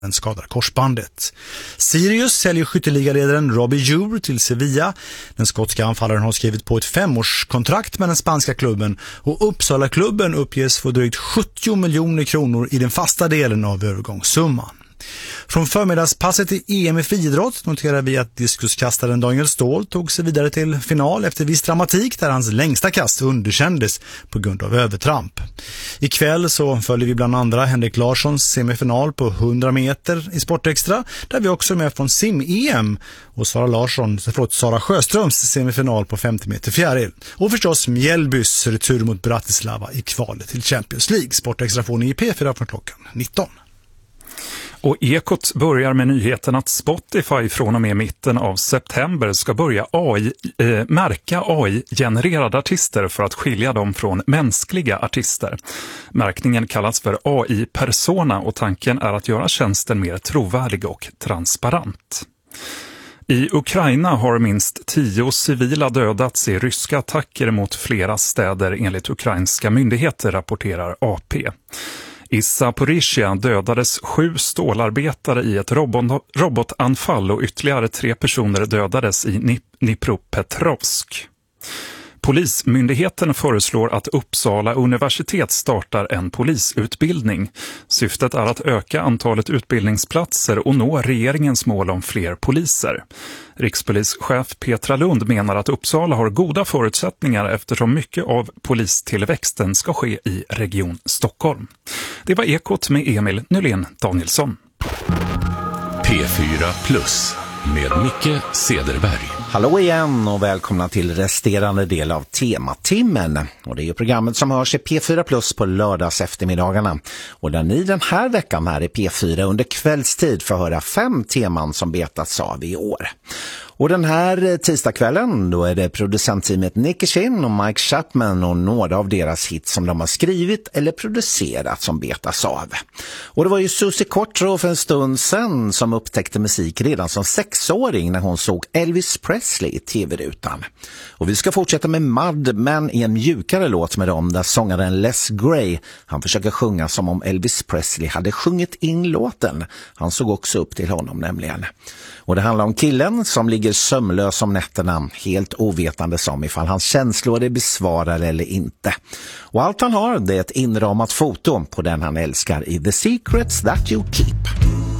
skadar korsbandet. Sirius säljer skytteligaledaren Robbie Eure till Sevilla. Den skotska anfallaren har skrivit på ett 5-årskontrakt med den spanska klubben och Uppsala-klubben uppges få drygt 70 miljoner kronor i den fasta delen av övergångssumman. Från förmiddagspasset i EM i friidrott noterar vi att diskuskastaren Daniel Ståhl tog sig vidare till final efter viss dramatik där hans längsta kast underkändes på grund av övertramp. Ikväll så följer vi bland andra Henrik Larssons semifinal på 100 meter i Sportextra där vi också är med från sim-EM och Sara Sjöströms semifinal på 50 meter fjäril. Och förstås Mjällbys retur mot Bratislava i kvalet till Champions League. Sportextra får ni i P4 från klockan 19. Och Ekot börjar med nyheten att Spotify från och med mitten av september ska börja märka AI-genererade artister för att skilja dem från mänskliga artister. Märkningen kallas för AI-persona och tanken är att göra tjänsten mer trovärdig och transparent. I Ukraina har minst 10 civila dödats i ryska attacker mot flera städer enligt ukrainska myndigheter, rapporterar AP. I Zaporizjzja dödades 7 stålarbetare i ett robotanfall och ytterligare 3 personer dödades i Dnipropetrovsk. Polismyndigheten föreslår att Uppsala universitet startar en polisutbildning. Syftet är att öka antalet utbildningsplatser och nå regeringens mål om fler poliser. Rikspolischef Petra Lund menar att Uppsala har goda förutsättningar eftersom mycket av polistillväxten ska ske i Region Stockholm. Det var Ekot med Emil Nylén Danielsson. P4 Plus med Micke Cederberg. Hallå igen och välkomna till resterande del av Tematimmen. Och det är ju programmet som hörs i P4 Plus på lördags eftermiddagarna. Och där ni den här veckan här i P4 under kvällstid får höra 5 teman som betats av i år. Och den här tisdagskvällen då är det producentteamet Nicky Chin och Mike Chapman och några av deras hits som de har skrivit eller producerat som betas av. Och det var ju Susie Quattro för en stund sedan som upptäckte musik redan som 6-åring när hon såg Elvis Presley i tv-rutan. Och vi ska fortsätta med Mud Men i en mjukare låt med dem där sångaren Les Gray, han försöker sjunga som om Elvis Presley hade sjungit in låten. Han såg också upp till honom nämligen. Och det handlar om killen som ligger sömnlös om nätterna, helt ovetande som ifall hans känslor är besvarade eller inte. Och allt han har det är ett inramat foto på den han älskar i The Secrets That You Keep.